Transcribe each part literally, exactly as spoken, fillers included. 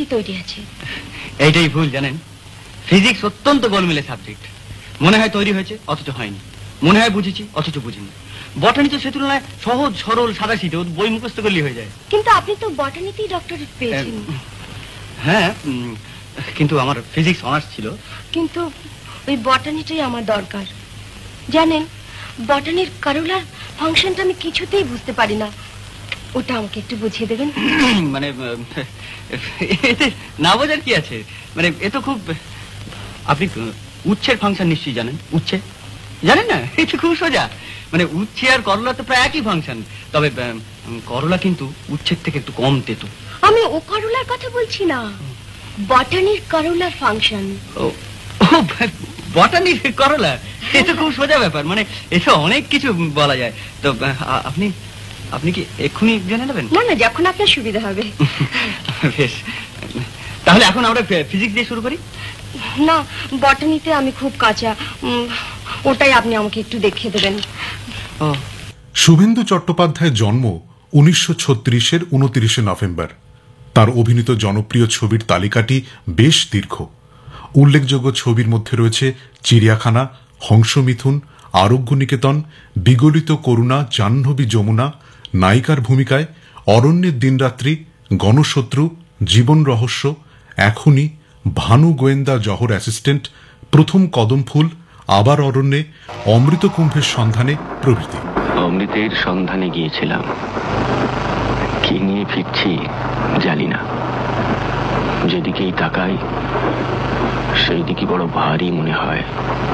রসটি তৈরি আছে। এইটাই ভুল জানেন, ফিজিক্স অত্যন্ত গোলমেলে সাবজেক্ট। মনে হয় তৈরি হয়েছে অথচ হয়নি, মনে হয় বুঝেছি অথচ বুঝিনি। বটানি তো সে তুলনায় সহজ সরল সাদা সিধে, বই মুখস্থ করলেই হয়ে যায়। কিন্তু আপনি তো বটানিতেই ডক্টরেট পেয়েছেন। হ্যাঁ, কিন্তু আমার ফিজিক্স অনার্স ছিল। কিন্তু ওই বটানিটাই আমার দরকার। জানেন, বটানির কারুলার ফাংশনটা আমি কিছুতেই বুঝতে পারি না, ওটা আমাকে একটু বুঝিয়ে দেবেন? মানে এতে না বোঝার কি আছে, মানে এ তো খুব, আপনি উচ্ছের ফাংশন নিশ্চয়ই জানেন। উচ্ছে জানেন না? এটা খুব সোজা। মানে উচ্ছে আর করলা তো প্রায় একই ফাংশন, তবে করলা কিন্তু উচ্ছের থেকে একটু কম তেতো। আমি ও করলার কথা বলছি না, বটানির করলার ফাংশন। ও বটানির করলা, এটা খুব সোজা ব্যাপার, মানে এটা অনেক কিছু বলা যায়। তো আপনি আপনি কি এক্ষুনি জেনে নেবেন? না না, যখন আপনার সুবিধা হবে। বেশ, তাহলে এখন আমরা ফিজিক্স দিয়ে শুরু করি। না, বটানিতে আমি খুব কাঁচা, ওটাই আপনি আমাকে একটু দেখিয়ে দেবেন। শুভেন্দু চট্টোপাধ্যায়ের জন্ম উনিশশো ছত্রিশের উনত্রিশে নভেম্বর। তার অভিনীত জনপ্রিয় ছবির তালিকাটি বেশ দীর্ঘ। উল্লেখযোগ্য ছবির মধ্যে রয়েছে চিড়িয়াখানা, হংসমিথুন, আরোগ্য নিকেতন, বিগলিত করুণা, জাহ্নবী যমুনা, নায়িকার ভূমিকায়, অরণ্যের দিনরাত্রি, গণশত্রু, জীবন রহস্য, এখনই, ভানু গোয়েন্দা জহর অ্যাসিস্ট্যান্ট, প্রথম কদম ফুল, আবার অরণ্যে, অমৃত কুম্ভের সন্ধানে প্রভৃতি। অমৃতের সন্ধানে গিয়েছিলাম, কি নিয়ে ফিরছি জানি না। যেদিকেই তাকাই সেই দিকে বড় ভারী মনে হয়।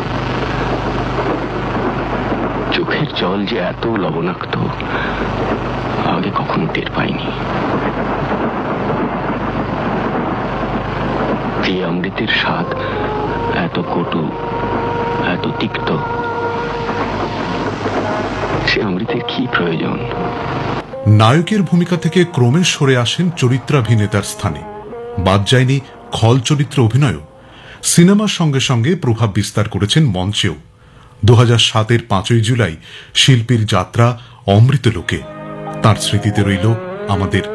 চোখের জল যে এত লবণাক্ত আগে কখনো টের পাইনি। এই অমৃতের স্বাদ এত কটু, এত তিক্ত, সে অমৃতের কি প্রয়োজন? নায়কের ভূমিকা থেকে ক্রমে সরে আসেন চরিত্রাভিনেতার স্থানে। বাদ যায়নি খল চরিত্র অভিনয়ও। সিনেমার সঙ্গে সঙ্গে প্রভাব বিস্তার করেছেন মঞ্চেও। দু হাজার সাতের পাঁচই জুলাই শিল্পীর যাত্রা অমৃতলোকে। তাঁর স্মৃতিতে রইল আমাদের